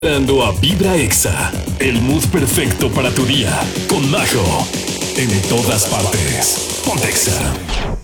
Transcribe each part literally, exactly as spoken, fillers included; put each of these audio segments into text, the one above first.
Dando a Vibra Exa, el mood perfecto para tu día, con Majo, en todas partes. Ponte Exa.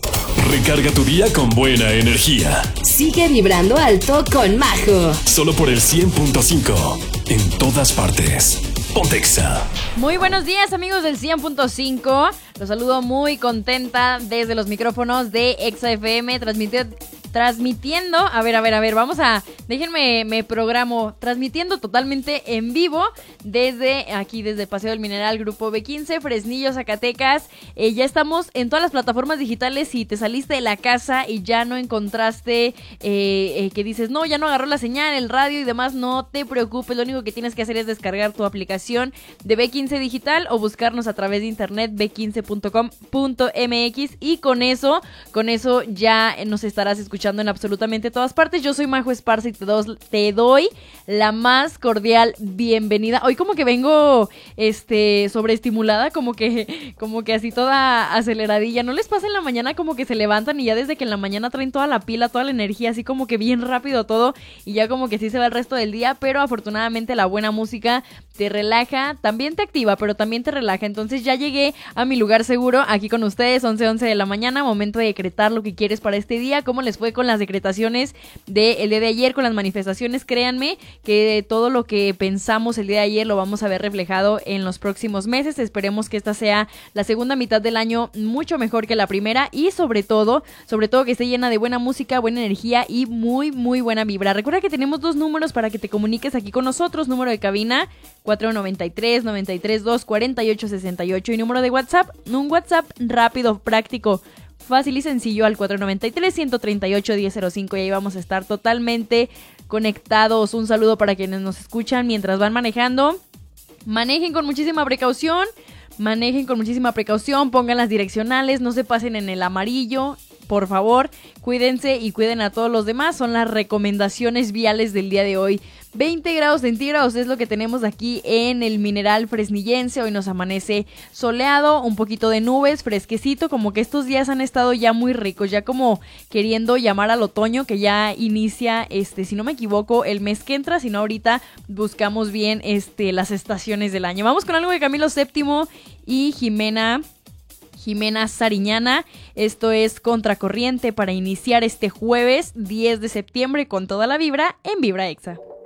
Recarga tu día con buena energía. Sigue vibrando alto con Majo. Solo por el cien punto cinco, en todas partes. Ponte Exa. Muy buenos días, amigos del cien punto cinco. Los saludo muy contenta desde los micrófonos de Exa F M, transmitiendo... Transmitiendo, a ver, a ver, a ver, vamos a, déjenme, me programo, transmitiendo totalmente en vivo desde aquí, desde Paseo del Mineral, Grupo B quince, Fresnillo, Zacatecas. Eh, ya estamos en todas las plataformas digitales. Si te saliste de la casa y ya no encontraste, eh, eh, que dices, no, ya no agarró la señal, el radio y demás, no te preocupes, lo único que tienes que hacer es descargar tu aplicación de B quince Digital o buscarnos a través de internet b quince punto com punto m x y con eso, con eso ya nos estarás escuchando en absolutamente todas partes. Yo soy Majo Esparza y te, dos, te doy la más cordial bienvenida. Hoy como que vengo este sobreestimulada, como que como que así toda aceleradilla. ¿No les pasa en la mañana como que se levantan y ya desde que en la mañana traen toda la pila, toda la energía, así como que bien rápido todo y ya como que sí se va el resto del día? Pero afortunadamente la buena música te relaja, también te activa, pero también te relaja. Entonces ya llegué a mi lugar seguro aquí con ustedes, once once de la mañana, momento de decretar lo que quieres para este día. ¿Cómo les fue con las decretaciones del día de ayer, con las manifestaciones? Créanme que todo lo que pensamos el día de ayer lo vamos a ver reflejado en los próximos meses. Esperemos que esta sea la segunda mitad del año mucho mejor que la primera y sobre todo, sobre todo que esté llena de buena música, buena energía y muy, muy buena vibra. Recuerda que tenemos dos números para que te comuniques aquí con nosotros. Número de cabina cuatro noventa y tres, noventa y tres, dos, cuarenta y ocho, sesenta y ocho y número de WhatsApp, un WhatsApp rápido, práctico, fácil y sencillo al cuatro noventa y tres, ciento treinta y ocho, diez cero cinco y ahí vamos a estar totalmente conectados. Un saludo para quienes nos escuchan mientras van manejando. Manejen con muchísima precaución, manejen con muchísima precaución, pongan las direccionales, no se pasen en el amarillo. Por favor, cuídense y cuiden a todos los demás. Son las recomendaciones viales del día de hoy. veinte grados centígrados es lo que tenemos aquí en el Mineral Fresnillense. Hoy nos amanece soleado, un poquito de nubes, fresquecito. Como que estos días han estado ya muy ricos, ya como queriendo llamar al otoño, que ya inicia, este, si no me equivoco, el mes que entra. Si no, ahorita buscamos bien este, las estaciones del año. Vamos con algo de Camilo séptimo y Jimena... Jimena Sariñana. Esto es Contracorriente para iniciar este jueves diez de septiembre con toda la vibra en Vibra Exa.